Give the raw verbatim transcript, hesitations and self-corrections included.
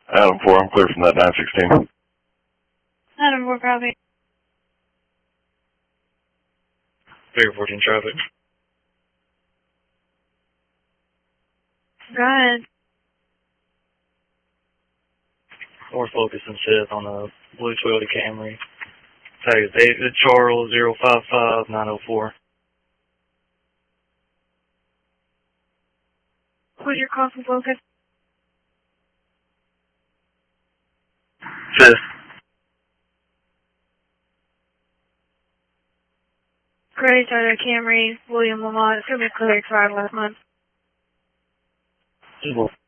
Adam four, I'm clear from that nine sixteen. Adam four, copy. Figure fourteen traffic. Go ahead. North Locust and Fifth on a blue Toyota Camry. Tag is David Charles zero five five nine zero four. What's your call from Locust? Fifth. Gray Toyota Camry, William Lamont. It's going to be clear expired last month. Well,